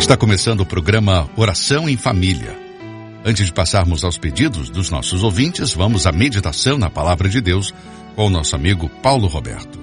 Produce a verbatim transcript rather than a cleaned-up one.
Está começando o programa Oração em Família. Antes de passarmos aos pedidos dos nossos ouvintes, vamos à meditação na Palavra de Deus com o nosso amigo Paulo Roberto.